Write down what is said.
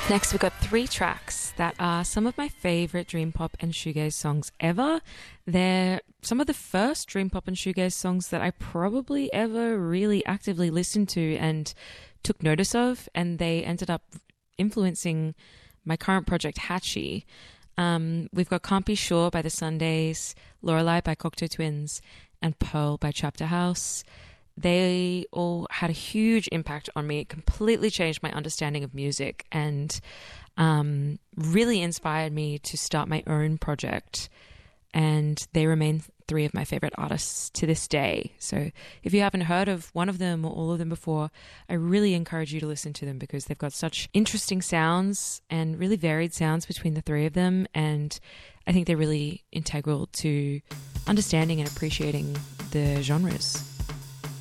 Next, we've got three tracks that are some of my favorite dream pop and shoegaze songs ever. They're some of the first dream pop and shoegaze songs that I probably ever really actively listened to and took notice of, and they ended up influencing my current project, Hatchie. We've got Can't Be Sure by the Sundays, Lorelei by Cocteau Twins, and Pearl by Chapter House. They all had a huge impact on me. It completely changed my understanding of music and really inspired me to start my own project. And they remain three of my favorite artists to this day. So if you haven't heard of one of them or all of them before, I really encourage you to listen to them because they've got such interesting sounds and really varied sounds between the three of them. And I think they're really integral to understanding and appreciating the genres.